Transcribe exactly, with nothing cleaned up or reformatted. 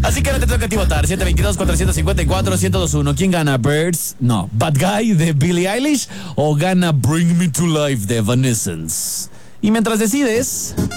Así que ahora te toca a ti votar. siete dos dos, cuatro cinco cuatro, uno cero dos uno. ¿Quién gana? Birds? No. Bad Guy de Billie Eilish o gana Bring Me to Life de Evanescence. Y mientras decides,